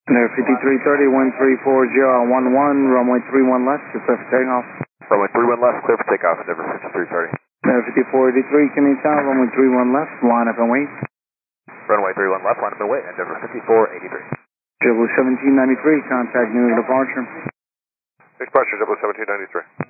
Air 5330, 1340 on 11, runway 31 left, clear for takeoff. Runway 31 left, clear for takeoff, Denver 5330. Air 5483, Kenny Tower, runway 31 left, line up and wait. Runway 31 left, line up and wait, and Denver 5483. JetBlue 1793, contact new departure. Departure, JetBlue 1793.